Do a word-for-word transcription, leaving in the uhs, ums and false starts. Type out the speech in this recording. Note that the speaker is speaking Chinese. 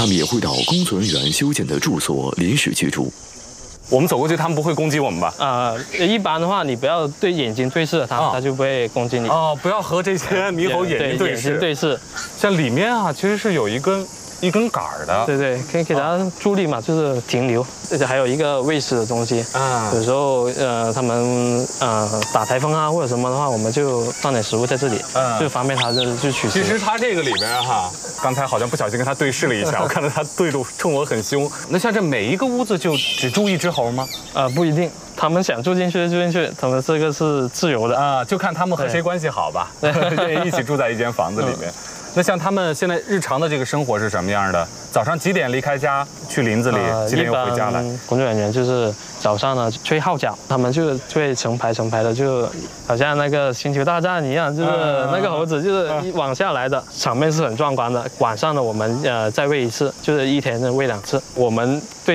他们也会到工作人员修建的住所临时居住。 我们走过去，他们不会攻击我们吧？ 呃，一般的话，你不要对眼睛对视，它、哦、它就不会攻击你。 哦，不要和这些猕猴眼睛对视。 对视。 像里面啊，其实是有一根一根杆儿的。 对对，可以给它助力嘛，就是停留。而且还有一个喂食的东西。啊。有时候呃，他们呃打台风啊或者什么的话，我们就放点食物在这里，嗯，就方便它就就取食。 其实它这个里边哈。刚才好像不小心跟他对视了一下，我看到他对着冲我很凶。那像这每一个屋子就只住一只猴吗？ 呃，不一定，他们想住进去就住进去，他们这个是自由的啊，就看他们和谁关系好吧，愿意一起住在一间房子里面。嗯那像他们现在日常的这个生活是什么样的？早上几点离开家去林子里，呃、几点又回家来？ 工作人员就是早上呢吹号角，他们就会成排成排的，就好像那个星球大战一样，就是那个猴子就是往下来的，场面是很壮观的。晚上呢，我们呃再喂一次，就是一天喂两次。我们对